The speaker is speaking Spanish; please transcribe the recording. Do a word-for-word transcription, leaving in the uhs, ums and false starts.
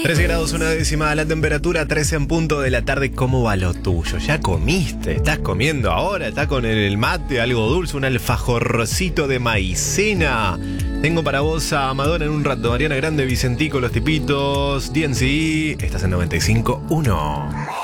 trece grados una décima la temperatura, trece en punto de la tarde. ¿Cómo va lo tuyo? ¿Ya comiste? ¿Estás comiendo ahora? ¿Estás con el mate, algo dulce, un alfajorcito de maicena? Tengo para vos a Madonna en un rato, Mariana Grande, Vicentico, Los Tipitos, D N C. Estás en noventa y cinco punto uno.